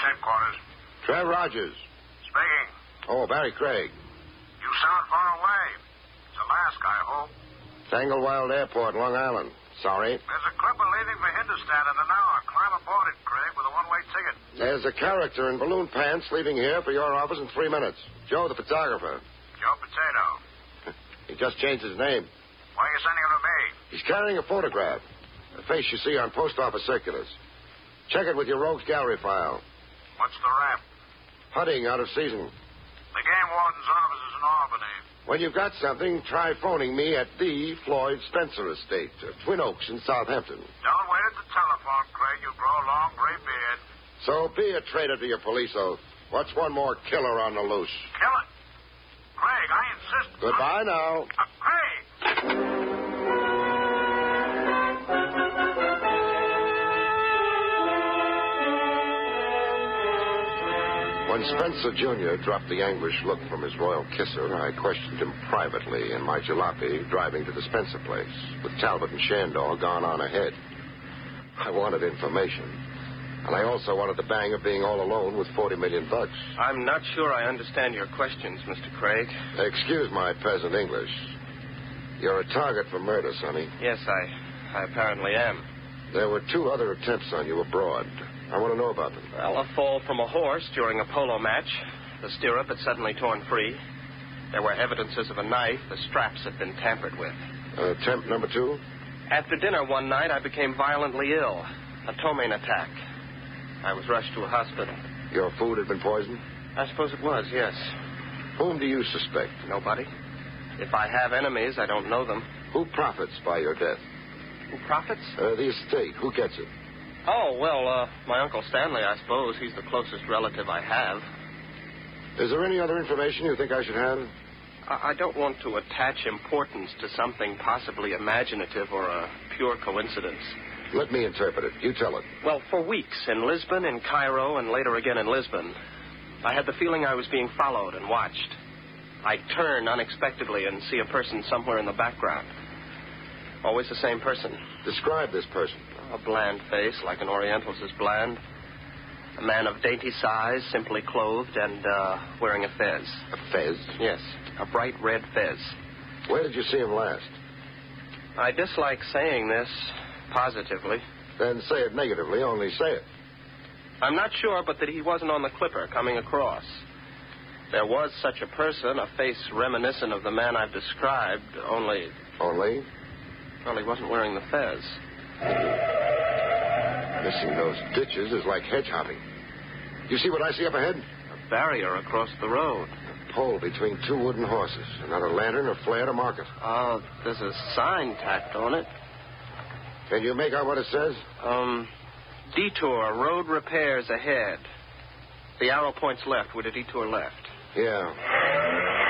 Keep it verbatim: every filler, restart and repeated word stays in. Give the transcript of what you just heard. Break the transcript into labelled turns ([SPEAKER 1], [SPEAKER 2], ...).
[SPEAKER 1] headquarters.
[SPEAKER 2] Trev Rogers.
[SPEAKER 1] Speaking.
[SPEAKER 2] Oh, Barry Craig.
[SPEAKER 1] You sound far away. It's Alaska, I hope.
[SPEAKER 2] Tanglewild Airport, Long Island. Sorry.
[SPEAKER 1] There's a clipper leaving for Hindustan in an hour. Climb aboard it, Craig, with a one-way ticket.
[SPEAKER 2] There's a character in balloon pants leaving here for your office in three minutes. Joe, the photographer.
[SPEAKER 1] Joe Potato.
[SPEAKER 2] He just changed his name.
[SPEAKER 1] Why are you sending him to me?
[SPEAKER 2] He's carrying a photograph. A face you see on post office circulars. Check it with your rogues gallery file.
[SPEAKER 1] What's the rap?
[SPEAKER 2] Hunting out of season.
[SPEAKER 1] The game warden's office is in Albany.
[SPEAKER 2] When you've got something, try phoning me at the Floyd Spencer Estate, uh, Twin Oaks in Southampton.
[SPEAKER 1] Don't wait at the telephone, Craig. You'll grow a long gray beard.
[SPEAKER 2] So be a traitor to your police oath. What's one more killer on the loose?
[SPEAKER 1] Kill it. Craig, I insist.
[SPEAKER 2] Goodbye now.
[SPEAKER 1] Uh, Craig!
[SPEAKER 2] When Spencer Junior dropped the anguished look from his royal kisser, I questioned him privately in my jalopy driving to the Spencer place, with Talbot and Shandor gone on ahead. I wanted information, and I also wanted the bang of being all alone with forty million bucks.
[SPEAKER 3] I'm not sure I understand your questions, Mister Craig.
[SPEAKER 2] Excuse my peasant English. You're a target for murder, Sonny.
[SPEAKER 3] Yes, I, I apparently am.
[SPEAKER 2] There were two other attempts on you abroad. I want to know about them.
[SPEAKER 3] Well, a fall from a horse during a polo match. The stirrup had suddenly torn free. There were evidences of a knife. The straps had been tampered with.
[SPEAKER 2] Uh, attempt number two?
[SPEAKER 3] After dinner one night, I became violently ill. A ptomaine attack. I was rushed to a hospital.
[SPEAKER 2] Your food had been poisoned?
[SPEAKER 3] I suppose it was, yes.
[SPEAKER 2] Whom do you suspect?
[SPEAKER 3] Nobody. If I have enemies, I don't know them.
[SPEAKER 2] Who profits by your death?
[SPEAKER 3] Who profits?
[SPEAKER 2] Uh, the estate. Who gets it?
[SPEAKER 3] Oh, well, uh, my Uncle Stanley, I suppose. He's the closest relative I have.
[SPEAKER 2] Is there any other information you think I should have?
[SPEAKER 3] I, I don't want to attach importance to something possibly imaginative or a pure coincidence.
[SPEAKER 2] Let me interpret it. You tell it.
[SPEAKER 3] Well, for weeks, in Lisbon, in Cairo, and later again in Lisbon, I had the feeling I was being followed and watched. I'd turn unexpectedly and see a person somewhere in the background. Always the same person.
[SPEAKER 2] Describe this person.
[SPEAKER 3] A bland face, like an Oriental's is bland. A man of dainty size, simply clothed, and uh, wearing a fez.
[SPEAKER 2] A fez?
[SPEAKER 3] Yes, a bright red fez.
[SPEAKER 2] Where did you see him last?
[SPEAKER 3] I dislike saying this positively.
[SPEAKER 2] Then say it negatively, only say it.
[SPEAKER 3] I'm not sure, but that he wasn't on the clipper coming across. There was such a person, a face reminiscent of the man I've described, only...
[SPEAKER 2] Only?
[SPEAKER 3] Well, he wasn't wearing the fez.
[SPEAKER 2] Missing those ditches is like hedge hopping. You see what I see up ahead?
[SPEAKER 3] A barrier across the road.
[SPEAKER 2] A pole between two wooden horses. Another lantern or flare to mark it.
[SPEAKER 3] Oh, there's a sign tacked on it.
[SPEAKER 2] Can you make out what it says?
[SPEAKER 3] Um, detour, road repairs ahead. The arrow points left. Would a detour left?
[SPEAKER 2] Yeah.